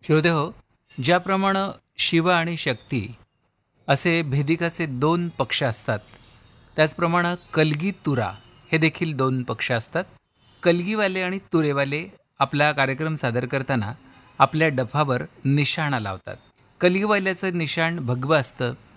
श्रोते हो, ज्याप्रमाणे शिव आणि शक्ती असे भेदिकाचे दोन पक्ष असतात, त्याचप्रमाणे कलगी तुरा हे देखील दोन पक्ष असतात. कलगीवाले आणि तुरेवाले आपला कार्यक्रम सादर करताना आपल्या डफावर निशाणा लावतात. कलगीवाल्याचं निशाण भगवं असतं